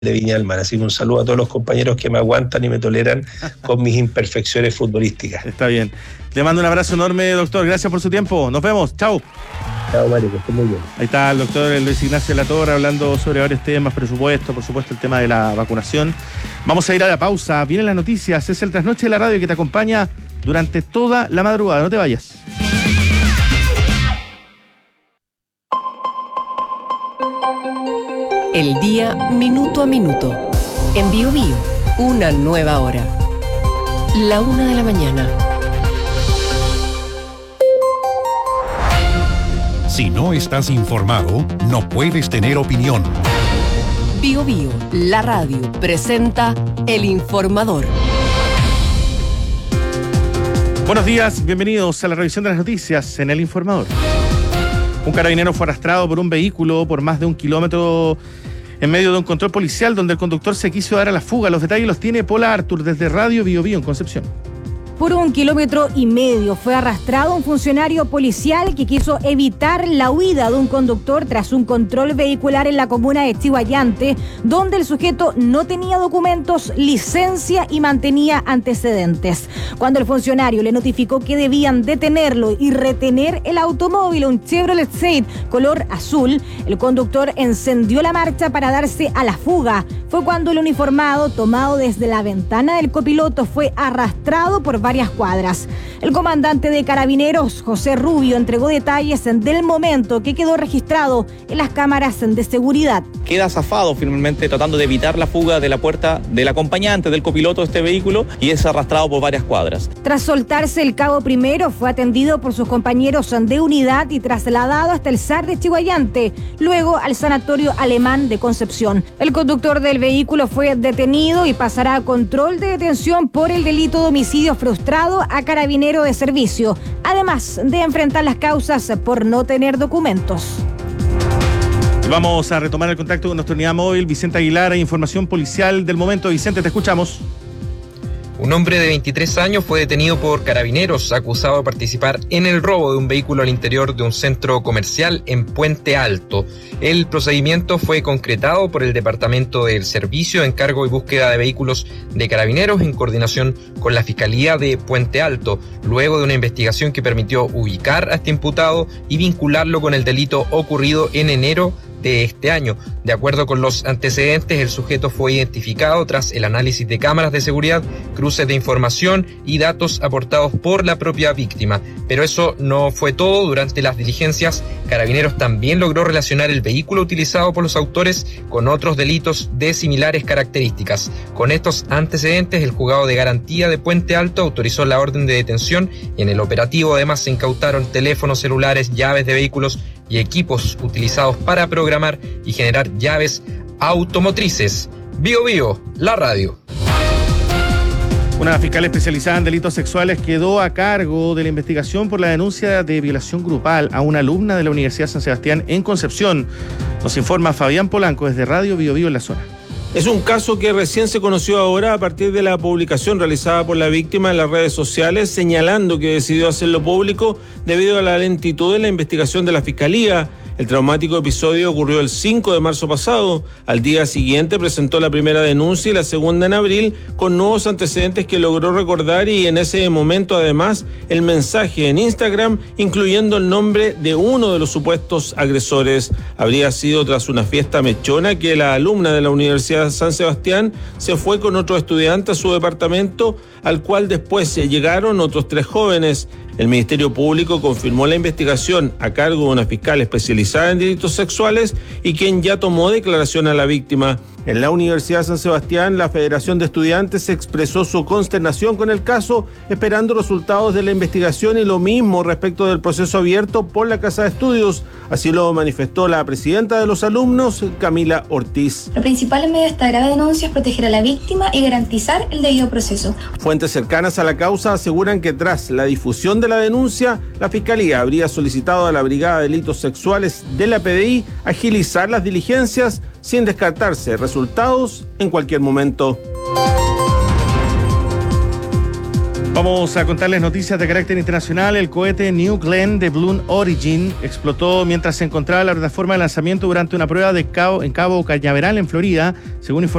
de Viña del Mar. Así que un saludo a todos los compañeros que me aguantan y me toleran con mis imperfecciones futbolísticas. Está bien. Le mando un abrazo enorme, doctor. Gracias por su tiempo. Nos vemos. Chao. Chao, Mario, que esté muy bien. Ahí está el doctor Luis Ignacio Latorre hablando sobre varios temas, presupuesto, por supuesto el tema de la vacunación. Vamos a ir a la pausa. Vienen las noticias. Es el Trasnoche de la Radio que te acompaña durante toda la madrugada. No te vayas. El día minuto a minuto. En Biobío, una nueva hora. 1:00 a.m. Si no estás informado, no puedes tener opinión. Biobío, la radio, presenta El Informador. Buenos días, bienvenidos a la revisión de las noticias en El Informador. Un carabinero fue arrastrado por un vehículo por más de 1 kilómetro en medio de un control policial donde el conductor se quiso dar a la fuga. Los detalles los tiene Paula Artur desde Radio Biobío en Concepción. Por 1,5 kilómetros fue arrastrado un funcionario policial que quiso evitar la huida de un conductor tras un control vehicular en la comuna de Chiguayante, donde el sujeto no tenía documentos, licencia y mantenía antecedentes. Cuando el funcionario le notificó que debían detenerlo y retener el automóvil, un Chevrolet State color azul, el conductor encendió la marcha para darse a la fuga. Fue cuando el uniformado, tomado desde la ventana del copiloto, fue arrastrado por varias cuadras. El comandante de Carabineros, José Rubio, entregó detalles del momento que quedó registrado en las cámaras de seguridad. Queda zafado finalmente tratando de evitar la fuga de la puerta del acompañante del copiloto de este vehículo y es arrastrado por varias cuadras. Tras soltarse, el cabo primero fue atendido por sus compañeros de unidad y trasladado hasta el SAR de Chiguayante, luego al Sanatorio Alemán de Concepción. El conductor del vehículo fue detenido y pasará a control de detención por el delito de homicidio frustrado a carabinero de servicio, además de enfrentar las causas por no tener documentos. Vamos a retomar el contacto con nuestra unidad móvil, Vicente Aguilar, información policial del momento. Vicente, te escuchamos. Un hombre de 23 años fue detenido por Carabineros, acusado de participar en el robo de un vehículo al interior de un centro comercial en Puente Alto. El procedimiento fue concretado por el Departamento del Servicio de Encargo y Búsqueda de Vehículos de Carabineros en coordinación con la Fiscalía de Puente Alto, luego de una investigación que permitió ubicar a este imputado y vincularlo con el delito ocurrido en enero de este año. De acuerdo con los antecedentes, el sujeto fue identificado tras el análisis de cámaras de seguridad, cruces de información y datos aportados por la propia víctima. Pero eso no fue todo. Durante las diligencias, Carabineros también logró relacionar el vehículo utilizado por los autores con otros delitos de similares características. Con estos antecedentes, el juzgado de garantía de Puente Alto autorizó la orden de detención y en el operativo además se incautaron teléfonos celulares, llaves de vehículos y equipos utilizados para programar y generar llaves automotrices. Biobío, la radio. Una fiscal especializada en delitos sexuales quedó a cargo de la investigación por la denuncia de violación grupal a una alumna de la Universidad San Sebastián en Concepción. Nos informa Fabián Polanco desde Radio Biobío en la zona. Es un caso que recién se conoció ahora a partir de la publicación realizada por la víctima en las redes sociales, señalando que decidió hacerlo público debido a la lentitud de la investigación de la Fiscalía. El traumático episodio ocurrió el 5 de marzo pasado. Al día siguiente presentó la primera denuncia y la segunda en abril, con nuevos antecedentes que logró recordar, y en ese momento además el mensaje en Instagram incluyendo el nombre de uno de los supuestos agresores. Habría sido tras una fiesta mechona que la alumna de la Universidad San Sebastián se fue con otro estudiante a su departamento, al cual después llegaron otros 3 jóvenes. El Ministerio Público confirmó la investigación a cargo de una fiscal especializada en delitos sexuales y quien ya tomó declaración a la víctima. En la Universidad San Sebastián, la Federación de Estudiantes expresó su consternación con el caso, esperando resultados de la investigación, y lo mismo respecto del proceso abierto por la Casa de Estudios. Así lo manifestó la presidenta de los alumnos, Camila Ortiz. Lo principal en medio de esta grave denuncia es proteger a la víctima y garantizar el debido proceso. Fuentes cercanas a la causa aseguran que tras la difusión de la denuncia, la Fiscalía habría solicitado a la Brigada de Delitos Sexuales de la PDI agilizar las diligencias, sin descartarse resultados en cualquier momento. Vamos a contarles noticias de carácter internacional. El cohete New Glenn de Blue Origin explotó mientras se encontraba en la plataforma de lanzamiento durante una prueba en Cabo Cañaveral, en Florida, según informó